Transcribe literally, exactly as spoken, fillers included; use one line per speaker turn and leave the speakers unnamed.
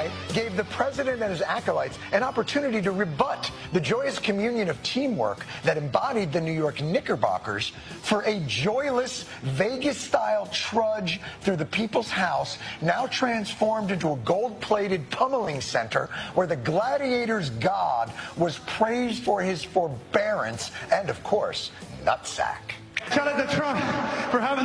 July gave the president and his acolytes an opportunity to rebut the joyous communion of teamwork that embodied the New York Knickerbockers for a joyless Vegas-style trudge through the People's House, now transformed into a gold-plated pummeling center where the gladiator's god was praised for his forbearance and, of course, nutsack.
Shout out to Trump for having